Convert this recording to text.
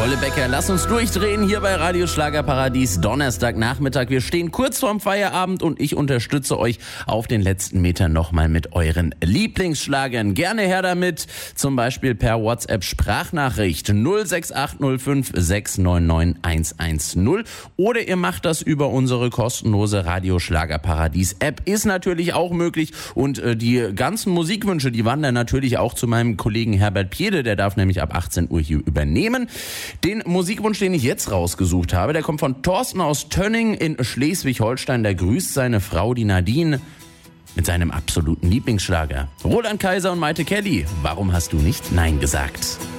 Olle Becker, lass uns durchdrehen hier bei Radio Schlagerparadies Donnerstagnachmittag. Wir stehen kurz vorm Feierabend und ich unterstütze euch auf den letzten Metern nochmal mit euren Lieblingsschlagern. Gerne her damit, zum Beispiel per WhatsApp-Sprachnachricht 06805 699 110 oder ihr macht das über unsere kostenlose Radio Schlagerparadies App. Ist natürlich auch möglich und die ganzen Musikwünsche, die wandern natürlich auch zu meinem Kollegen Herbert Piede, der darf nämlich ab 18 Uhr hier übernehmen. Den Musikwunsch, den ich jetzt rausgesucht habe, der kommt von Thorsten aus Tönning in Schleswig-Holstein. Der grüßt seine Frau, die Nadine, mit seinem absoluten Lieblingsschlager. Roland Kaiser und Maite Kelly, warum hast du nicht Nein gesagt?